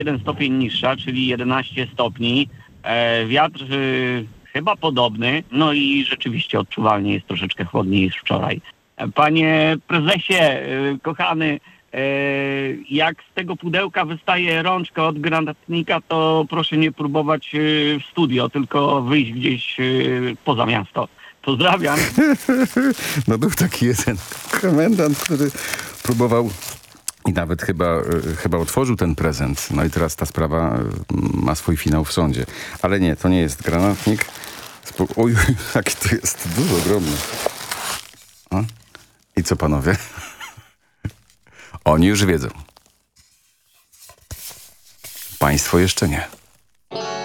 jeden stopień niższa, czyli 11 stopni. Wiatr chyba podobny, no i rzeczywiście odczuwalnie jest troszeczkę chłodniej niż wczoraj. Panie prezesie, kochany, jak z tego pudełka wystaje rączka od granatnika, to proszę nie próbować w studio, tylko wyjść gdzieś poza miasto. Pozdrawiam. No był taki jeden komendant, który próbował i nawet chyba otworzył ten prezent. No i teraz ta sprawa ma swój finał w sądzie. Ale nie, to nie jest granatnik. Oj, jaki to jest dużo, ogromny. A? I co panowie? Oni już wiedzą. Państwo jeszcze nie.